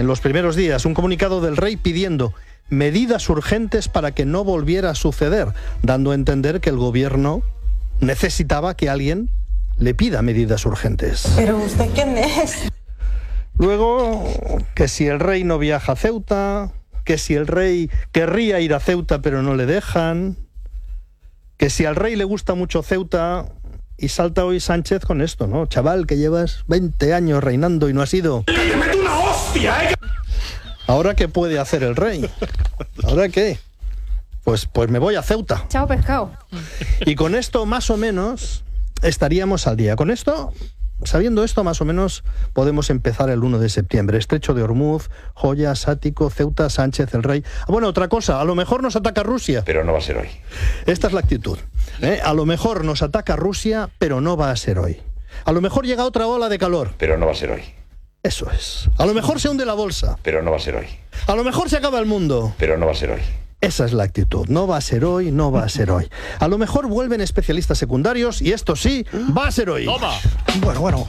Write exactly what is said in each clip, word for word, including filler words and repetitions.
en los primeros días, un comunicado del rey pidiendo medidas urgentes para que no volviera a suceder, dando a entender que el gobierno necesitaba que alguien le pida medidas urgentes. ¿Pero usted quién es? Luego, que si el rey no viaja a Ceuta, que si el rey querría ir a Ceuta pero no le dejan, que si al rey le gusta mucho Ceuta, y salta hoy Sánchez con esto, ¿no? Chaval, que llevas veinte años reinando y no has ido. ¡Le meto una hostia, eh! ¿Ahora qué puede hacer el rey? ¿Ahora qué? Pues, pues me voy a Ceuta. Chao, pescado. Y con esto, más o menos, estaríamos al día. Con esto, sabiendo esto, más o menos, podemos empezar el uno de septiembre. Estrecho de Hormuz, Joya, Sático, Ceuta, Sánchez, el rey. Bueno, otra cosa, a lo mejor nos ataca Rusia. Pero no va a ser hoy. Esta es la actitud. ¿eh? A lo mejor nos ataca Rusia, pero no va a ser hoy. A lo mejor llega otra ola de calor. Pero no va a ser hoy. Eso es. A lo mejor se hunde la bolsa. Pero no va a ser hoy. A lo mejor se acaba el mundo. Pero no va a ser hoy. Esa es la actitud. No va a ser hoy, no va a ser hoy. A lo mejor vuelven especialistas secundarios y esto sí, va a ser hoy. Toma. Bueno, bueno.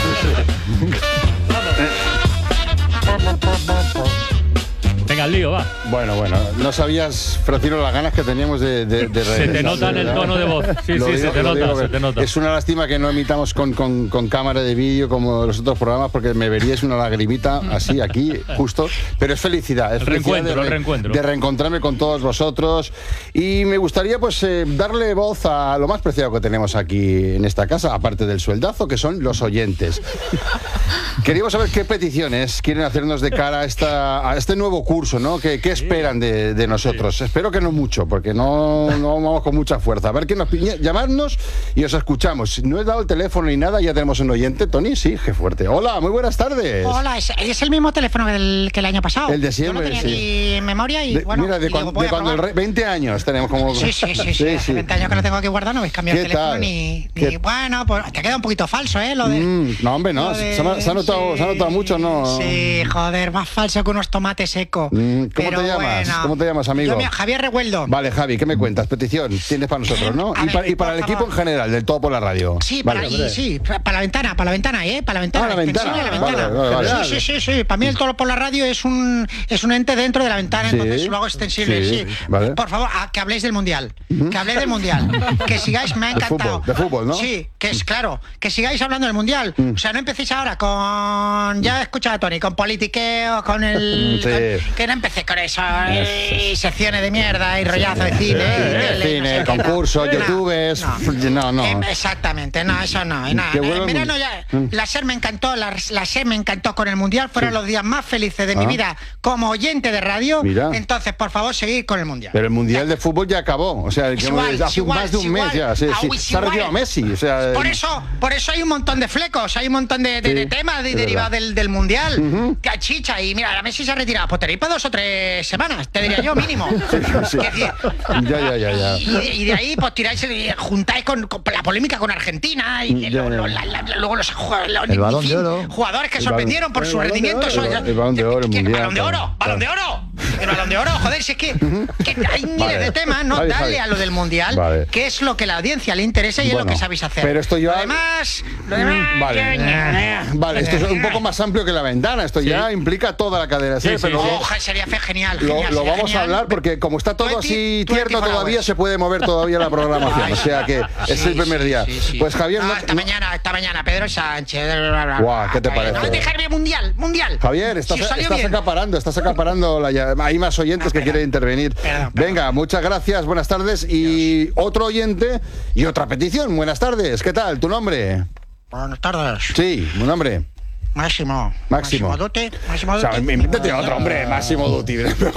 Venga, al lío, va. Bueno, bueno, no sabías, Francino, las ganas que teníamos de, de, de Se te nota en el tono de voz. Sí, Lo sí, digo- se te lo nota, digo se que te nota. Es una lástima que no emitamos con, con, con cámara de vídeo como los otros programas, porque me veríais una lagrimita así, aquí, justo. Pero es felicidad, es El felicidad reencuentro, de, re- el reencuentro. de reencontrarme con todos vosotros. Y me gustaría, pues, eh, darle voz a lo más preciado que tenemos aquí en esta casa, aparte del sueldazo, que son los oyentes. Queríamos saber qué peticiones quieren hacernos de cara a, esta, a este nuevo curso, ¿no? ¿Qué, qué esperan de, de nosotros? Sí. Espero que no mucho, porque no, no vamos con mucha fuerza. A ver qué nos piña, llamadnos y os escuchamos. No he dado el teléfono ni nada, ya tenemos un oyente. Tony, sí, qué fuerte. Hola, muy buenas tardes. Hola, es, es el mismo teléfono que el, que el año pasado. El de siempre, Yo lo tenía sí. aquí en memoria y De- bueno. mira, de, y cuan- digo, voy de a cuando el probar. rey, veinte años tenemos como... Sí, sí, sí, sí, hace veinte años que lo tengo aquí guardado, no habéis cambiado el ¿Qué teléfono tal? ni, ¿Qué- ni- Bueno, pues te queda un poquito falso, ¿eh? Lo de, Mm, no, hombre, no. lo de- Se, ha, se ha notado, se ha notado mucho, ¿no? Sí, joder, más falso que unos tomates secos. Mm, ¿Cómo Pero te llamas? bueno. ¿Cómo te llamas, amigo? Yo, mira, Javier Revueldo. Vale, Javi, ¿qué me cuentas? Petición, tienes para nosotros, ¿no? A Y, ver, para, y para por el equipo favor. en general, del todo por la radio. Sí, para, Vale. y, sí, para la ventana, para la ventana, ¿eh? Para la ventana. Ah, la ventana. extensible a la Vale, ventana. vale, vale. Sí, sí, sí, sí. Para mí el toro por la radio es un es un ente dentro de la ventana, Sí. entonces lo hago extensible, Sí, sí. vale. Por favor, a- que habléis del Mundial. Que habléis del Mundial. Que sigáis, me ha De encantado. fútbol, de fútbol, ¿no? Sí, que es claro. Que sigáis hablando del Mundial. O sea, no empecéis ahora con... Ya he escuchado a Tony, con politiqueo, con el... Sí. con- que no empecé con eso. Y secciones de mierda y rollazo de cine. y tele, no Cine, sé qué, concursos, no. youtubers. No, no. Em, Exactamente, no, eso no. Y nada. Que vuelva En el verano mun- ya, Mm. la SER me encantó, la, la SER me encantó con el Mundial, fueron los días más felices de mi Ah. vida como oyente de radio. Mira. Entonces, por favor, seguir con el Mundial. Pero el Mundial de Fútbol ya acabó. O sea, Es que igual, hace es igual, más de un es mes igual. ya. Sí, Ah, sí. uy, es Se ha igual. retirado Messi. O sea, Por eso, por eso hay un montón de flecos, hay un montón de, de- Sí, de temas de- es derivados verdad. del, del Mundial. Ujú. Que chicha, y mira, la Messi se ha retirado. Pues tenéis para dos o tres semanas, te diría yo, mínimo. sí. Es decir, Ya, ya, ya, ya. Y, de- y de ahí, pues tiráis, eh, juntáis con, con la polémica con Argentina y Ya, lo- lo- ya. la- la- luego los, jue- los- El Balón en de fin, Oro. jugadores que El sorprendieron balón- por el su Balón de rendimiento. Oro, eso el ya- ba- el Balón de Oro, el ¿Qué? Mundial, Balón de Oro, claro. Balón de Oro. El Balón de Oro, joder, si es que, que hay miles Vale. de temas, ¿no? Javi, Dale Javi. a lo del Mundial, Vale. que es lo que a la audiencia le interesa y es Bueno, lo que sabéis hacer. pero esto ya- Lo demás, lo demás... Vale. Vale, esto es un poco más amplio que la ventana. Esto ya implica toda la cadena. Sí, ¿sí? sí, Pero sí. lo- Ojalá, sería fe- genial, Lo, genial, lo sería vamos a genial. hablar porque como está todo veinte, así tierno veinticuatro todavía, hours. se puede mover todavía la programación. Ay, O sea que es sí, el primer día. sí, sí. Pues Javier... Ah, no- esta no- mañana, esta mañana, Pedro Sánchez. bla, bla, Guau, ¿qué te bla. parece? No dejarme mundial, mundial. Javier, estás, Si os salió estás bien. acaparando, estás acaparando. La, ll- hay más oyentes Ah, que perdón. quieren intervenir. Perdón, perdón. Venga, muchas gracias, buenas tardes. Y otro oyente y otra petición. Buenas tardes, ¿qué tal? ¿Tu nombre? Buenas tardes. Sí, un nombre. Máximo. Máximo. Dutti. Máximo O sea, Dutti. invéntate otro, hombre, Máximo Dutti.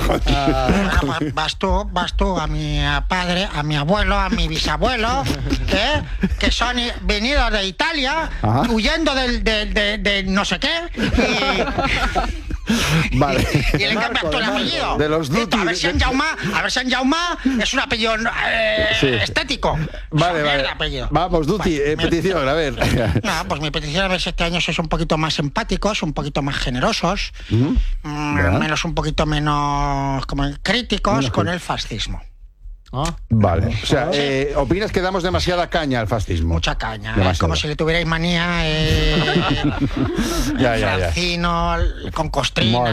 Ah, pues vas tú, vas tú a mi padre, a mi abuelo, a mi bisabuelo, ¿eh? Que son i- venidos de Italia, Ajá. huyendo del, del- de, de no sé qué, y, Vale. y le cambia todo el apellido. De los Esto, Dutti. A ver si en Jauma, a ver si en Jauma es un apellido eh, Sí. estético. Vale, Mierda, vale. apellido. Vamos, Dutti, Bueno, eh, mira. petición, a ver. No, pues mi petición a ver si este año sois un poquito más empáticos, un poquito más generosos, ¿Mm? mm, Ya. menos un poquito menos como críticos con el fascismo. Vale. O sea, eh, ¿opinas que damos demasiada caña al fascismo? Mucha caña, ¿eh? Demasiada. Como si le tuvierais manía, eh, Ya, ya, ya. Francino, con Costrina.